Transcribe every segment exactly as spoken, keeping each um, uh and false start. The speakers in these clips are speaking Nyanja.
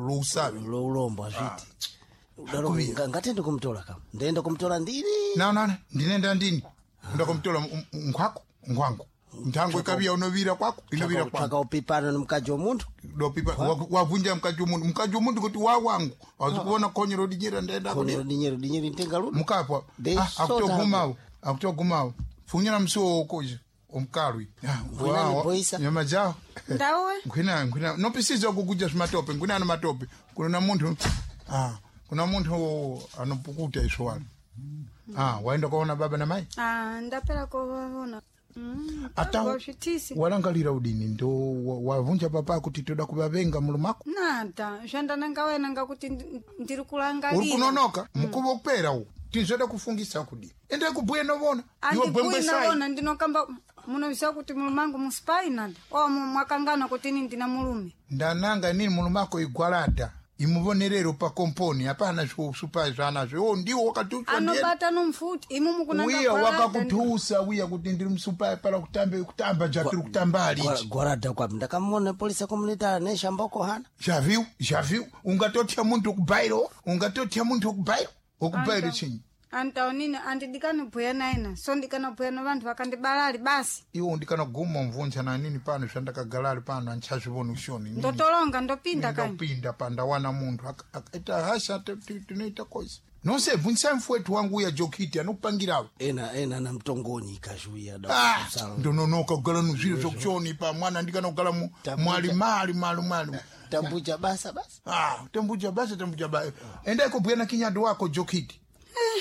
lo usabe lo ulombo azviti udaro ngatende kumtola kama ndenda kumtola ndini na na ndinenda ndini nda kumtola nkwako nkwangu ntango ikabia unovira kwako inovira kwako taka upipana nomkaji womuntu do pipa wavunja mkaji womuntu mkaji womuntu kuti wa wangu azikuona konyero dinyera ndenda konyero dinyero dinyero ntenga ludo mukapwa akutogumao akutogumao funyana msuo ukoje omkalwi wow nyama jao ndawe ngwina ngwina no pisizo kukuja smatope ngwina na matope kuna muntu ah kuna muntu anopukuta iswala ah waenda kuona baba na mai ah ndapela kuona Mm, ata walangalira udini ndo wavunja papa kuti toda kubavenga mulumako nada zvanda nanga wena ngakuti ndiri kulangalira uri kunonoka mukuva kupera uko tinzoda kufungisa kudi ende kubhuye novona iwe bwembwe sai andibwina ndinokamba munovisa kuti mulumangu muspai nada o mwakangana kuti nini ndina mulume ndananga nini mulumako igwalada imuvonerero pa komponi hapana zvosupa zvanazvo o ndiwo wakatutswa anobata nomfuti imumu kunanga uya wakakutusa uya kuti ndiri musupa pala kutambe kutamba jatiri kutamba alichi gwarada kwapi ndakamona polisa komunitara neshamboko hana javiu javiu ungatotia muntu kubairo ungatotia muntu kubairo okubairo chinyi antaonini andidikana bhuya naina so ndikana bhuya novantu vakandibalali basi iwo ndikana guma mvunja na nini pano zvandakagalali pano anchazvivona ushoni ndotolonga ndopinda kani ndopinda pandawana muntu akaita hasha tinoita koisa nose bvunisa mfwetu wangu uya jokiti anokupangirawo ena ena na mtongoni ikazhuya da ah, ndononoka kugala nuzviro zvokushoni pa mwana ndikana kugala mu mwali mali mali mali tambuja basa basa ah tambuja basa tambuja basa enda ikobhuya na kinyado wako jokiti Eh,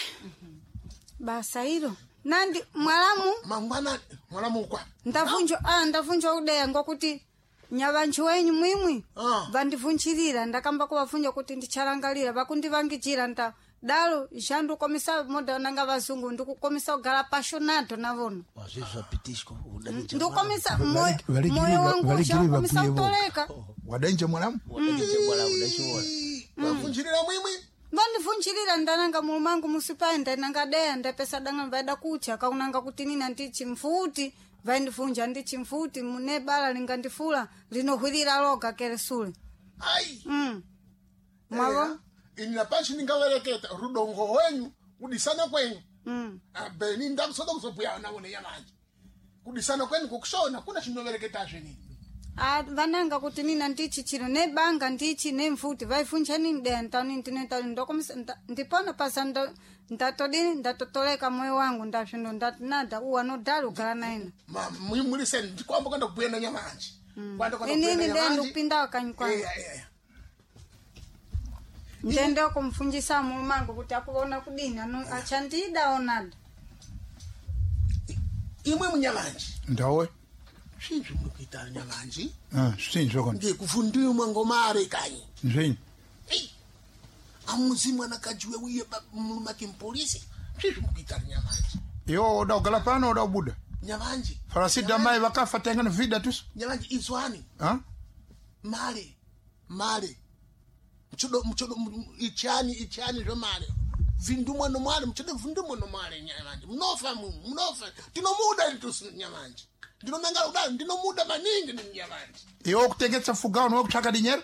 basa hilo nandi mwalamu mangwana mwalamu kwa ndavunjo ah ndavunjo udeya ngokuti nyavanchu wenyu mwimwi ah. vandivunchirira ndakamba kuvavunja kuti ndichalangalira vakundivangichira nta dalo shandu komisa moda nanga vazungu ndikukomisa kugala passionado navono wazvizvapitishwa udanicha ndukomisa moyo wangu ushakomisa kutoleka wadanje mwalamu wadanje mwalamu dachiona vavunchirira mwimwi vandivunchirira ndananga mulumangu musipaenda nangadeya ndapesa danga vaida kucha kaunanga kuti nina ndichi mfuti vaindivunja ndichi mfuti mune bala lingandifula linohwirira loga keresule ai mm mavo eh, ina pachi ningawereketa rudongo wenyu kudisana kwenyu mm abeni ndakusoda kuzobuya naone yamanje kudisana kwenyu kukushona kuna chinowereketa zveni ah vananga kuti nina ndichi chino ne banga ndichi ne mfuti vaifuncha nini denta nini tineta ndokomisa ndipona pasando ndatodini ndatotoleka moyo wangu ndashindo ndatinada uwa no dalu gala naina ma mwimuri sen ndikwamba kwenda kubuya na nyamanje kwanda kwenda kubuya nini ndendo kupinda kanyikwa eh eh ndendo kumfunjisa mulumangu kuti akuona kudini ano achandida onada imwe munyamanje ndawe shinzvi mukita nyamanje ah shinzvi kon ndi kufundimwa ngomare kanyi nzini eh amuzi mwana kajiwe uye mulumaki mpolisi shinzvi mukita nyamanje yo oda ugala pano oda ubuda nyamanje farasida mai vakafa tengana vida tuso nyamanje izwani ah mare mare mchodo mchodo ichani ichani zo mare vindumwa no mare mchodo vindumwa no mare nyamanje mnofa mnofa tinomuda ntusu nyamanje ndinonanga udala ndinomuda maningi ni nyamanje iyo kutegetsa fugao no kuchaka dinyera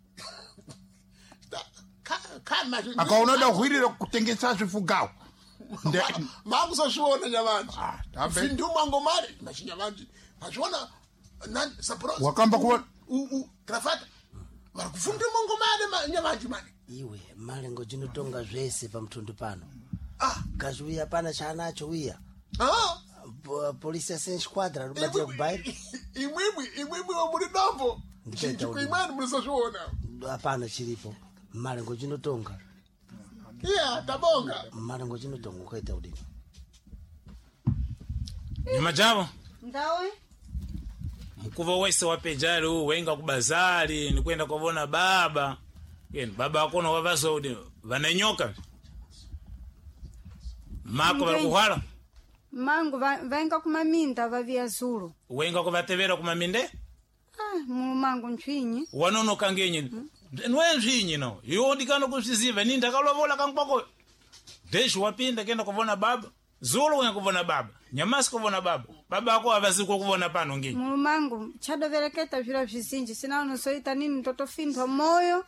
kama akaonoda uhwirira kutengetsa zvifugao nde makuzoshona nyamanje vindumwa ngomare machinyamanje machona nan sapros wakamba kuwa u u krafata varikufunda mongomane nyamanje mane iwe malengo jinotonga zvese pamtundu pano ah kazviuya pana chanacho uya ah polisi asen squadra rubatia kubaira imwimwi imwimwi muri dambo chikuimani mulizoshona hapana chiripo malengo jinotonga iya tabonga malengo jinotonga ukaita udini nyuma jabo ndawe mkuva wese wapejali huu wenga kubazali ni kwenda kuona baba yeni baba akona wavazo udi vanenyoka mako valikuhala mangu vaenga kumaminda vavia zulu wenga kuvatevera kumaminda ah mulumangu ntwinyi wanonoka ngenyi hmm? Nwe ntwinyi no yodikana kusiziva ni ndakalovola kankpako deshi wapinda kenda kuvona baba zulu wenga kuvona baba nyamasi kuvona baba baba ako avaziko kuvona pano ngenyi mulumangu chadovereketa vira vizinji sina unosoita nini mtoto findwa moyo